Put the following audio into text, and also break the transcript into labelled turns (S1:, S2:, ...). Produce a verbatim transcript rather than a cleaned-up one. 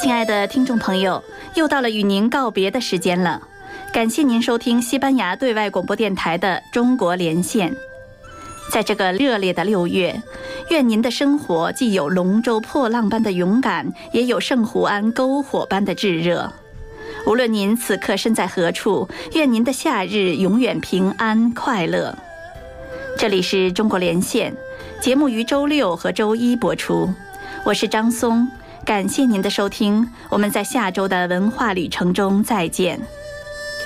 S1: 亲爱的听众朋友，又到了与您告别的时间了。感谢您收听西班牙对外广播电台的中国连线。在这个热烈的六月，愿您的生活既有龙舟破浪般的勇敢，也有圣胡安篝火般的炙热。无论您此刻身在何处，愿您的夏日永远平安快乐。这里是中国连线，节目于周六和周一播出。我是张松，感谢您的收听，我们在下周的文化旅程中再见。